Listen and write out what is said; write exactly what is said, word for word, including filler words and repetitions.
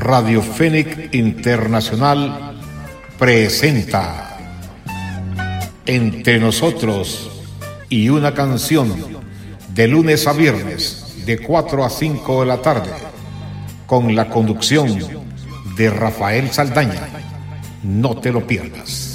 Radio Fénix Internacional presenta Entre Nosotros y una canción, de lunes a viernes de cuatro a cinco de la tarde, con la conducción de Rafael Saldaña. No te lo pierdas.